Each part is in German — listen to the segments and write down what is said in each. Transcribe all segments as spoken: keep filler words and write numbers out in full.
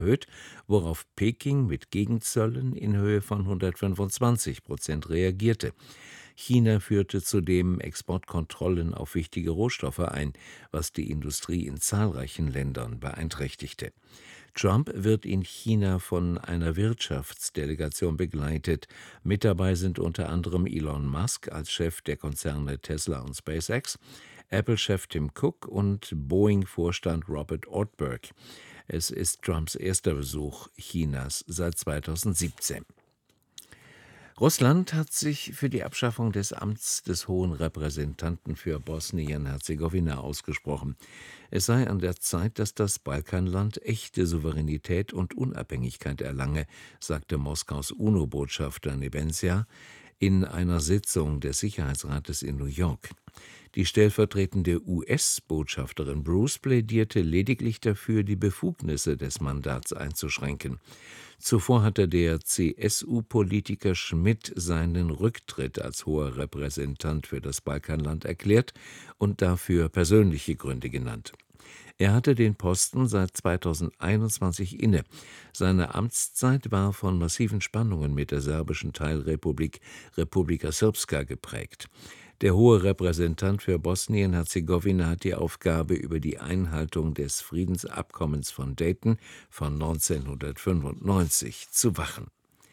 erhöht, worauf Peking mit Gegenzöllen in Höhe von hundertfünfundzwanzig Prozent reagierte. China führte zudem Exportkontrollen auf wichtige Rohstoffe ein, was die Industrie in zahlreichen Ländern beeinträchtigte. Trump wird in China von einer Wirtschaftsdelegation begleitet. Mit dabei sind unter anderem Elon Musk als Chef der Konzerne Tesla und SpaceX, Apple-Chef Tim Cook und Boeing-Vorstand Robert Ortberg. Es ist Trumps erster Besuch Chinas seit zweitausendsiebzehn. Russland hat sich für die Abschaffung des Amts des Hohen Repräsentanten für Bosnien-Herzegowina ausgesprochen. Es sei an der Zeit, dass das Balkanland echte Souveränität und Unabhängigkeit erlange, sagte Moskaus UNO-Botschafter Nebenzia in einer Sitzung des Sicherheitsrates in New York. Die stellvertretende U S-Botschafterin Bruce plädierte lediglich dafür, die Befugnisse des Mandats einzuschränken. Zuvor hatte der C S U-Politiker Schmidt seinen Rücktritt als hoher Repräsentant für das Balkanland erklärt und dafür persönliche Gründe genannt. Er hatte den Posten seit zweitausendeinundzwanzig inne. Seine Amtszeit war von massiven Spannungen mit der serbischen Teilrepublik Republika Srpska geprägt. Der hohe Repräsentant für Bosnien-Herzegowina hat die Aufgabe, über die Einhaltung des Friedensabkommens von Dayton von neunzehnhundertfünfundneunzig zu wachen.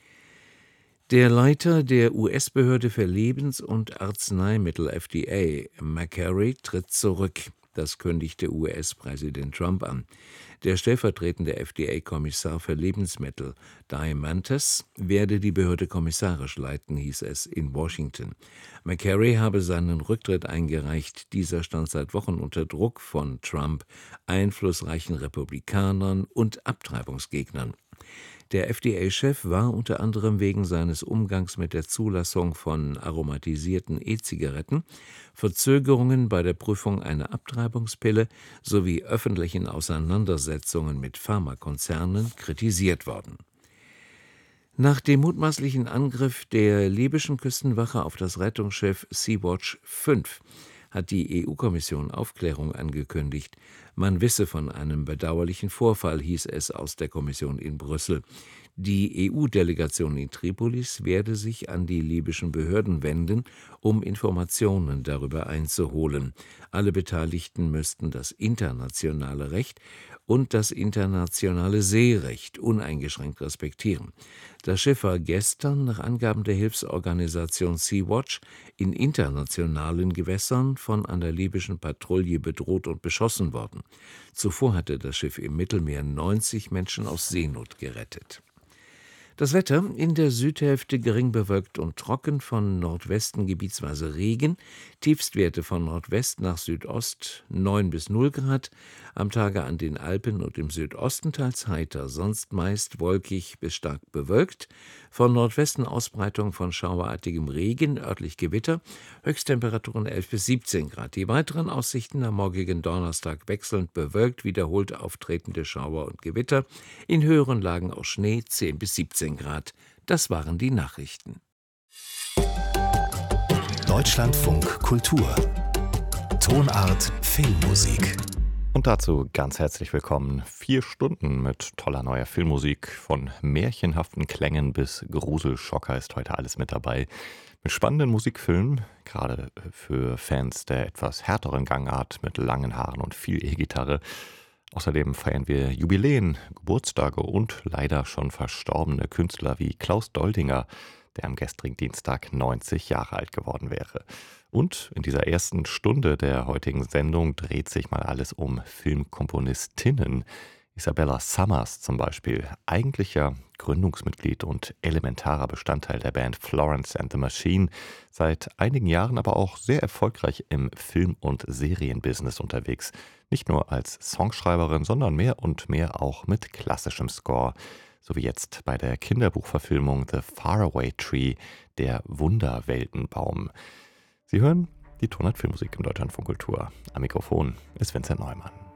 Der Leiter der U S-Behörde für Lebens- und Arzneimittel F D A, McCary, tritt zurück. Das kündigte U S-Präsident Trump an. Der stellvertretende F D A-Kommissar für Lebensmittel, Diamantis, werde die Behörde kommissarisch leiten, hieß es in Washington. McCary habe seinen Rücktritt eingereicht. Dieser stand seit Wochen unter Druck von Trump, einflussreichen Republikanern und Abtreibungsgegnern. Der F D A-Chef war unter anderem wegen seines Umgangs mit der Zulassung von aromatisierten E-Zigaretten, Verzögerungen bei der Prüfung einer Abtreibungspille sowie öffentlichen Auseinandersetzungen mit Pharmakonzernen kritisiert worden. Nach dem mutmaßlichen Angriff der libyschen Küstenwache auf das Rettungsschiff Sea-Watch fünf hat die E U-Kommission Aufklärung angekündigt. Man wisse von einem bedauerlichen Vorfall, hieß es aus der Kommission in Brüssel. Die E U-Delegation in Tripolis werde sich an die libyschen Behörden wenden, um Informationen darüber einzuholen. Alle Beteiligten müssten das internationale Recht und das internationale Seerecht uneingeschränkt respektieren. Das Schiff war gestern nach Angaben der Hilfsorganisation Sea-Watch in internationalen Gewässern von einer libyschen Patrouille bedroht und beschossen worden. Zuvor hatte das Schiff im Mittelmeer neunzig Menschen aus Seenot gerettet. Das Wetter: in der Südhälfte gering bewölkt und trocken, von Nordwesten gebietsweise Regen, Tiefstwerte von Nordwest nach Südost neun bis null Grad, am Tage an den Alpen und im Südosten teils heiter, sonst meist wolkig bis stark bewölkt, von Nordwesten Ausbreitung von schauerartigem Regen, örtlich Gewitter, Höchsttemperaturen elf bis siebzehn Grad. Die weiteren Aussichten: am morgigen Donnerstag wechselnd bewölkt, wiederholt auftretende Schauer und Gewitter, in höheren Lagen auch Schnee, zehn bis siebzehn Grad. Das waren die Nachrichten. Deutschlandfunk Kultur. Tonart Filmmusik. Und dazu ganz herzlich willkommen. Vier Stunden mit toller neuer Filmmusik. Von märchenhaften Klängen bis Gruselschocker ist heute alles mit dabei. Mit spannenden Musikfilmen, gerade für Fans der etwas härteren Gangart mit langen Haaren und viel E-Gitarre. Außerdem feiern wir Jubiläen, Geburtstage und leider schon verstorbene Künstler wie Klaus Doldinger, der am gestrigen Dienstag neunzig Jahre alt geworden wäre. Und in dieser ersten Stunde der heutigen Sendung dreht sich mal alles um Filmkomponistinnen. Isabella Summers zum Beispiel, eigentlicher Gründungsmitglied und elementarer Bestandteil der Band Florence and the Machine, seit einigen Jahren aber auch sehr erfolgreich im Film- und Serienbusiness unterwegs. Nicht nur als Songschreiberin, sondern mehr und mehr auch mit klassischem Score. So wie jetzt bei der Kinderbuchverfilmung The Faraway Tree, der Wunderweltenbaum. Sie hören die Tonart Filmmusik im Deutschlandfunk Kultur. Am Mikrofon ist Vincent Neumann.